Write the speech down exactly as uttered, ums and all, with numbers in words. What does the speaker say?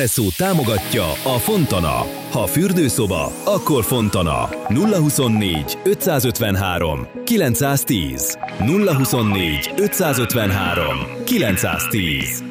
Espresso támogatja a Fontana. Ha fürdőszoba, akkor Fontana. nulla huszonnégy ötszázötvenhárom kilencszáztíz. nulla huszonnégy ötszázötvenhárom kilencszáztíz.